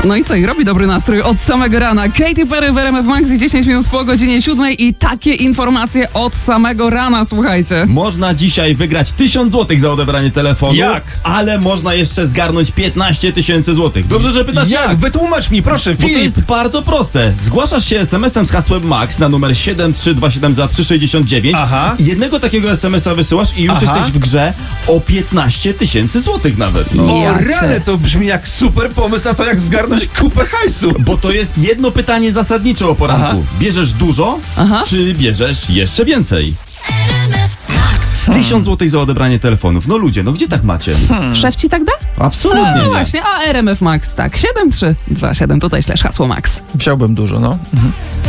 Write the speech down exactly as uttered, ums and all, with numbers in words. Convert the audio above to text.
No i co? I robi dobry nastrój od samego rana. Katy Perry w R M F Max i dziesięć minut po godzinie siódmej i takie informacje od samego rana, słuchajcie. Można dzisiaj wygrać tysiąc złotych za odebranie telefonu. Jak? Ale można jeszcze zgarnąć piętnaście tysięcy złotych. Dobrze, że pytasz jak? Jak? Wytłumacz mi, proszę, Bo to Filip. jest bardzo proste. Zgłaszasz się es em esem z hasłem MAX na numer siedem trzy dwa siedem za trzy sześćdziesiąt dziewięć. Aha. Jednego takiego es em esa wysyłasz i już Aha. jesteś w grze o piętnaście tysięcy złotych nawet. O Ja cię. rany, to brzmi jak super pomysł na to, jak zgarnąć kupę hajsu. Bo to jest jedno pytanie zasadnicze o poranku. Aha. Bierzesz dużo, Aha. czy bierzesz jeszcze więcej? Tysiąc złotych za odebranie telefonów. No ludzie, no gdzie tak macie? Szef ci tak da? Absolutnie No nie. właśnie, a R M F Max tak. siedem trzy dwa siedem, tutaj ślesz hasło Max. Wziąłbym dużo, no. Mhm.